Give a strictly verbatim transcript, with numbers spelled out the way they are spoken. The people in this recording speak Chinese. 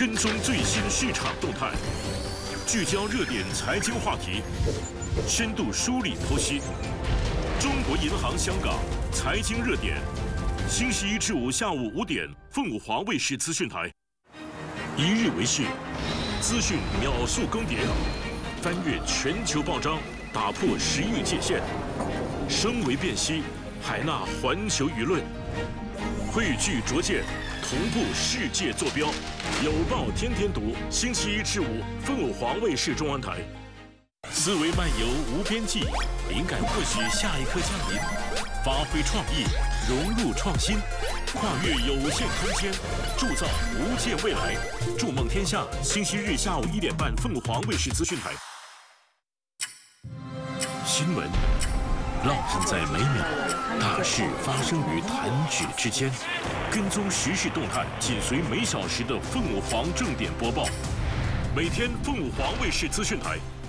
跟踪最新市场动态，聚焦热点财经话题，深度梳理剖析。中国银行香港财经热点，星期一至五下午五点，凤舞华卫视资讯台。一日为市，资讯秒速更迭，翻越全球报章，打破时域界限，升维辨析，海纳环球舆论，汇聚拙见。 同步世界坐标，有报天天读，星期一至五，凤舞华卫视中文台。思维漫游无边际，灵感或许下一刻降临。发挥创意，融入创新，跨越有限空间，铸造无界未来。筑梦天下，星期日下午一点半，凤舞华卫视资讯台。新闻，烙印在每秒，大事发生于弹指之间。 跟踪时事动态，紧随每小时的凤舞凰正点播报。每天凤舞凰卫视资讯台